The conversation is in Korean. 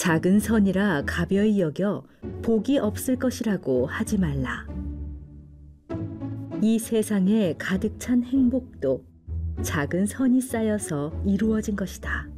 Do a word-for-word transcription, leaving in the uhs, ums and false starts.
작은 선이라 가벼이 여겨 복이 없을 것이라고 하지 말라. 이 세상에 가득 찬 행복도 작은 선이 쌓여서 이루어진 것이다.